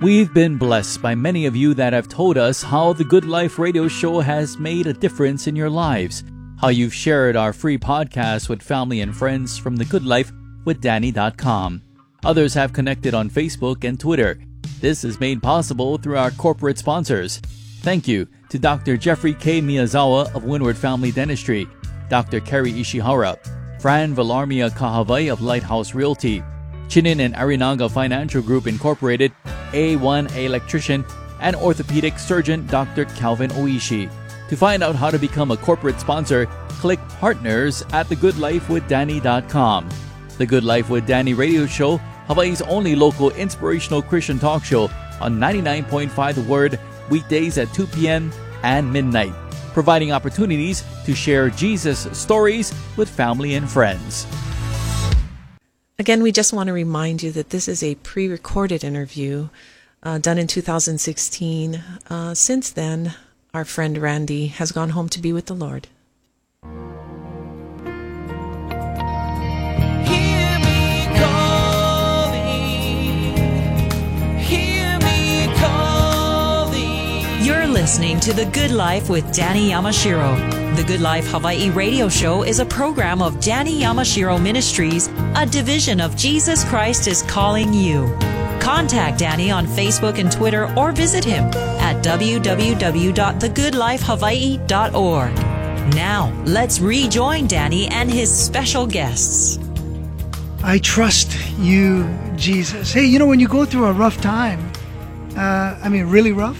We've been blessed by many of you that have told us how the Good Life radio show has made a difference in your lives, how you've shared our free podcast with family and friends from thegoodlifewithdanny.com. Others have connected on Facebook and Twitter. This is made possible through our corporate sponsors. Thank you to Dr. Jeffrey K. Miyazawa of Windward Family Dentistry, Dr. Kerry Ishihara, Fran Villarmia Kahavai of Lighthouse Realty, Chinin and Arinaga Financial Group Incorporated, A1 Electrician, and orthopedic surgeon Dr. Calvin Oishi. To find out how to become a corporate sponsor, click Partners at thegoodlifewithdanny.com. The Good Life with Danny radio show, Hawaii's only local inspirational Christian talk show on 99.5 The Word, weekdays at 2 p.m. and midnight, providing opportunities to share Jesus stories with family and friends. Again, we just want to remind you that this is a pre-recorded interview done in 2016. Since then, our friend Randy has gone home to be with the Lord. Hear me calling, hear me calling. You're listening to The Good Life with Danny Yamashiro. The Good Life Hawaii radio show is a program of Danny Yamashiro Ministries, a division of Jesus Christ is Calling You. Contact Danny on Facebook and Twitter or visit him at www.thegoodlifehawaii.org. Now, let's rejoin Danny and his special guests. I trust you, Jesus. Hey, you know, when you go through a rough time, really rough,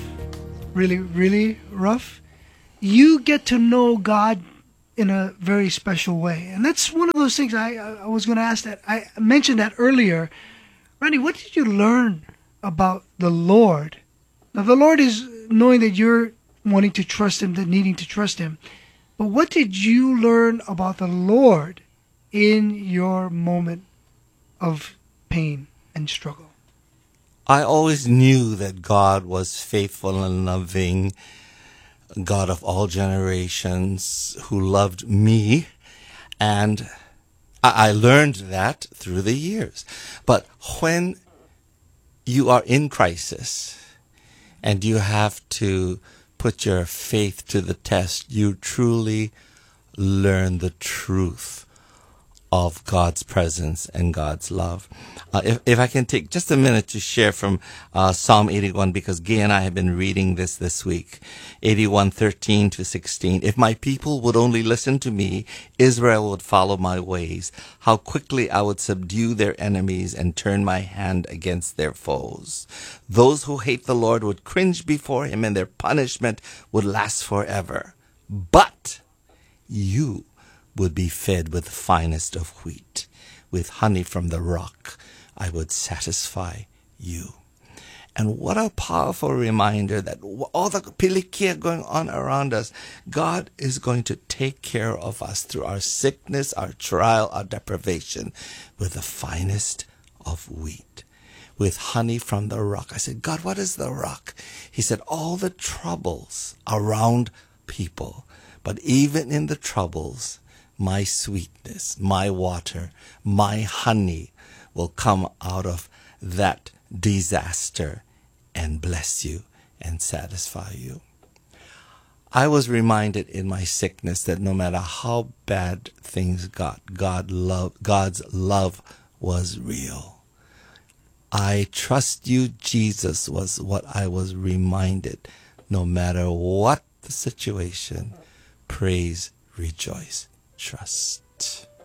really rough, you get to know God in a very special way. And that's one of those things I was going to ask that. I mentioned that earlier. Randy, what did you learn about the Lord? Now, the Lord is knowing that you're wanting to trust Him, that needing to trust Him. But what did you learn about the Lord in your moment of pain and struggle? I always knew that God was faithful and loving, God of all generations who loved me, and I learned that through the years. But when you are in crisis and you have to put your faith to the test, you truly learn the truth of God's presence and God's love. If I can take just a minute to share from Psalm 81, because Gay and I have been reading this week. 81:13 to 16. If my people would only listen to me, Israel would follow my ways. How quickly I would subdue their enemies and turn my hand against their foes. Those who hate the Lord would cringe before him, and their punishment would last forever. But you would be fed with the finest of wheat. With honey from the rock, I would satisfy you. And what a powerful reminder that all the pilikia going on around us, God is going to take care of us through our sickness, our trial, our deprivation, with the finest of wheat. With honey from the rock. I said, God, what is the rock? He said, all the troubles around people. But even in the troubles, my sweetness, my water, my honey will come out of that disaster and bless you and satisfy you. I was reminded in my sickness that no matter how bad things got, God's love was real. I trust you, Jesus, was what I was reminded. No matter what the situation, praise, rejoice, trust.